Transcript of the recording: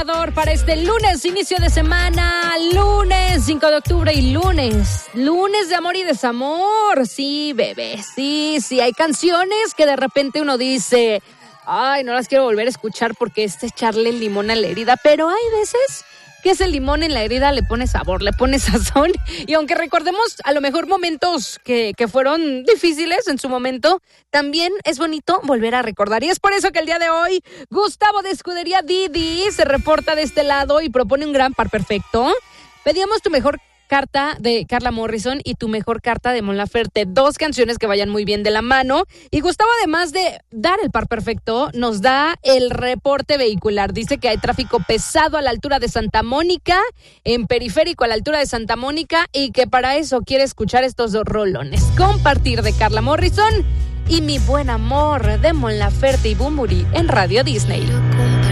inspirador para este lunes, inicio de semana, lunes 5 de octubre y lunes de amor y desamor. Sí, bebé, sí, hay canciones que de repente uno dice, ay, no las quiero volver a escuchar porque es echarle el limón a la herida, pero hay veces que ese limón en la herida le pone sabor, le pone sazón, y aunque recordemos a lo mejor momentos que fueron difíciles en su momento, también es bonito volver a recordar, y es por eso que el día de hoy Gustavo de Escudería Didi se reporta de este lado y propone un gran par perfecto. Pedíamos tu mejor carta de Carla Morrison y tu mejor carta de Mon Laferte, dos canciones que vayan muy bien de la mano, y Gustavo, además de dar el par perfecto, nos da el reporte vehicular. Dice que hay tráfico pesado a la altura de Santa Mónica, en Periférico a la altura de Santa Mónica, y que para eso quiere escuchar estos dos rolones: Compartir de Carla Morrison y Mi Buen Amor de Mon Laferte y Bunbury en Radio Disney.